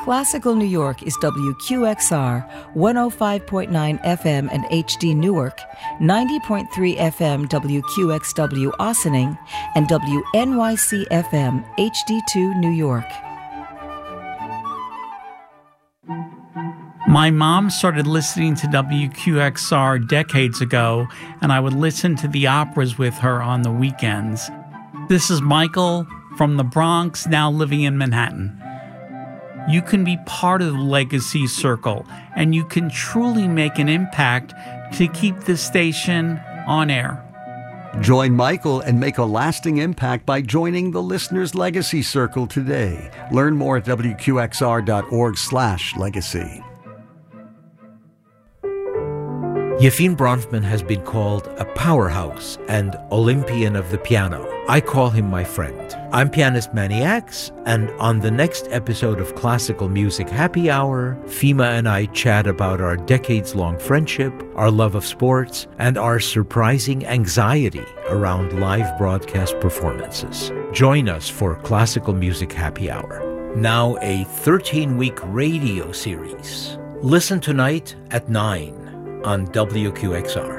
Classical New York is WQXR 105.9 FM and HD Newark, 90.3 FM WQXW Ossining, and WNYC FM HD2 New York. My mom started listening to WQXR decades ago, and I would listen to the operas with her on the weekends. This is Michael from the Bronx, now living in Manhattan. You can be part of the Legacy Circle, and you can truly make an impact to keep this station on air. Join Michael and make a lasting impact by joining the Listener's Legacy Circle today. Learn more at wqxr.org/legacy. Yefim Bronfman has been called a powerhouse and Olympian of the piano. I call him my friend. I'm pianist Manny Axe, and on the next episode of Classical Music Happy Hour, Fima and I chat about our decades-long friendship, our love of sports, and our surprising anxiety around live broadcast performances. Join us for Classical Music Happy Hour, now a 13-week radio series. Listen tonight at 9 on WQXR.